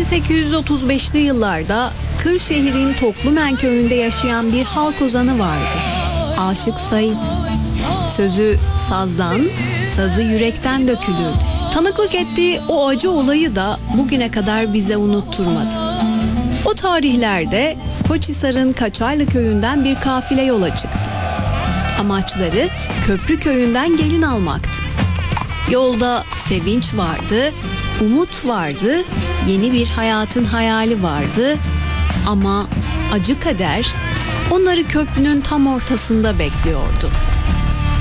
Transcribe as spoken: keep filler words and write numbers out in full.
sekiz yüz otuz beşli yıllarda Kırşehir'in Toklumen köyünde yaşayan bir halk ozanı vardı. Aşık Sait. Sözü sazdan, sazı yürekten dökülürdü. Tanıklık ettiği o acı olayı da bugüne kadar bize unutturmadı. O tarihlerde Koçhisar'ın Kaçarlı köyünden bir kafile yola çıktı. Amaçları Köprü köyünden gelin almaktı. Yolda sevinç vardı, umut vardı, yeni bir hayatın hayali vardı ama acı kader onları köprünün tam ortasında bekliyordu.